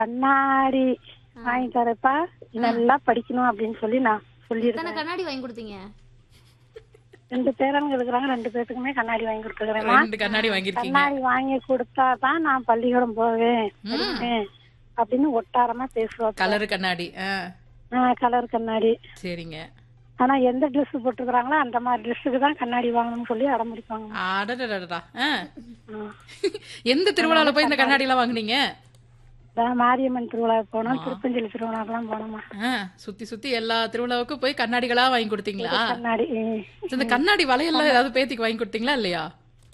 கண்ணாடி வாங்கி தரப்பா, நல்லா படிக்கணும் அப்படின்னு சொல்லி நான் எத்தனை சொல்லியிருக்கேன். கண்ணாடி வாங்கி கொடுத்தீங்க? 2 பேரங்க இருக்கிறாங்க, 2 பேத்துக்குமே கண்ணாடி வாங்கி கொடுத்துக்கிறேம்மா. 2 கண்ணாடி வாங்கியிருக்கீங்க. கண்ணாடி வாங்கி கொடுத்தாதான் நான் பள்ளிக்கூடம் போவேன் படிப்பேன் அப்படின்னு ஒட்டாரமா பேசுவாங்க. கலரு கண்ணாடி. கலர் கண்ணாடி. சரிங்க. ஆனா எந்த ட்ரெஸ் போட்டுக்கிறாங்களோ அந்த மாதிரி ட்ரெஸ்ஸுக்கு தான் கண்ணாடி வாங்கணும்னு சொல்லி அடம்பிடிப்பாங்க. அடடடடா. எந்த திருவிழால போய் இந்த கண்ணாடி எல்லாம் வாங்குனீங்க? மாரியம்மன் திருவிழாவுக்கு போனோம், திருப்பஞ்சலி திருவிழாக்கெல்லாம் போனோமா. சுத்தி சுத்தி எல்லா திருவிழாவுக்கும் போய் கண்ணாடிகளா வாங்கி கொடுத்தீங்களா? கண்ணாடி. இந்த கண்ணாடி வளையல்லாம் ஏதாவது பேத்திக்கு வாங்கி கொடுத்தீங்களா இல்லையா?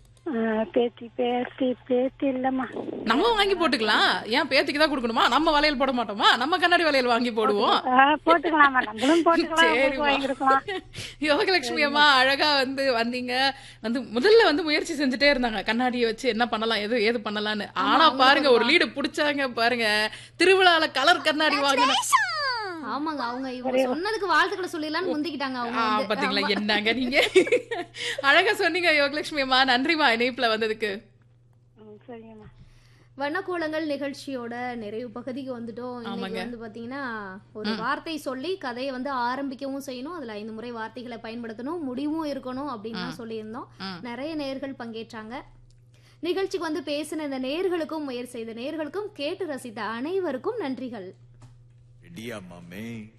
பேத்தி இல்லம்மா. நம்ம வாங்கி போட்டுக்கலாம். ஏன் பேத்திக்கு தான் கொடுக்கணுமா? நம்ம வளையல் போட மாட்டோமா? நம்ம கண்ணாடி வளையல் வாங்கி போடுவோம். போட்டுக்கலாமா, நம்மளும் போட்டுக்கலாம், வாங்கி கொடுக்கலாம். யோகலட்சுமி அம்மா அழகா வந்தீங்க. முதல்ல முயற்சி செஞ்சுட்டே இருந்தாங்க, கண்ணாடியை வச்சு என்ன பண்ணலாம், ஏது பண்ணலாம்னு. ஆனா பாருங்க, ஒரு லீடு புடிச்சாங்க பாருங்க, திருவிழால கலர் கண்ணாடி வாங்கின. ஆமாங்க, அவங்க இவங்க சொன்னதுக்கு வாழ்த்துக்களை சொல்லிடலாம்னு முந்திக்கிட்டாங்க அவங்க. பாத்தீங்களா என்னங்க நீங்க. அழகா சொன்னீங்க யோகலட்சுமி அம்மா, நன்றிமா இணைப்புல வந்ததுக்கு. சரிங்கம்மா. வண்ணக்கோலங்கள் நிகழ்ச்சியோட நிறைவு பகுதிக்கு வந்துட்டோம். இன்னைக்கு பாத்தீங்கன்னா ஒரு வார்த்தை சொல்லி கதையை ஆரம்பிக்கவும் செய்யணும், அதுல 5 முறை வார்த்தைகளை பயன்படுத்தணும், முடிவும் இருக்கணும் அப்படின்னு சொல்லியிருந்தோம். நிறைய நேயர்கள் பங்கேற்றாங்க. நிகழ்ச்சிக்கு பேசின இந்த நேயர்களுக்கும், முயற்சி செய்த நேயர்களுக்கும், கேட்டு ரசித்த அனைவருக்கும் நன்றிகள். Dia mame